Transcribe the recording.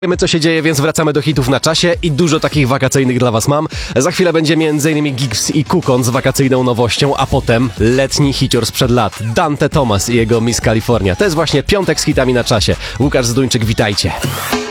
Wiemy, co się dzieje, więc wracamy do hitów na czasie i dużo takich wakacyjnych dla was mam. Za chwilę będzie m.in. Giggs i Kukon z wakacyjną nowością, a potem letni hicior sprzed lat. Dante Thomas i jego Miss California. To jest właśnie piątek z hitami na czasie. Łukasz Zduńczyk, witajcie.